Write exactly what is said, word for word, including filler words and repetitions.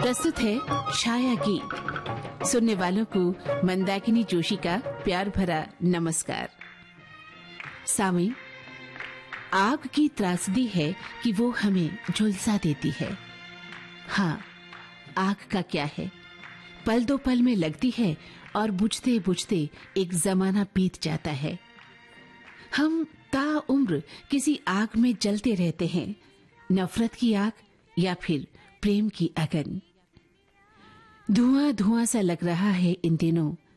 प्रस्तुत है छाया गीत। सुनने वालों को मंदाकिनी जोशी का प्यार भरा नमस्कार। सामी, आग की त्रासदी है कि वो हमें झुलसा देती है। हाँ, आग का क्या है, पल दो पल में लगती है और बुझते बुझते एक जमाना बीत जाता है। हम ताउम्र किसी आग में जलते रहते हैं, नफरत की आग या फिर प्रेम की अगन। धुआं धुआं सा लग रहा है इन दिनों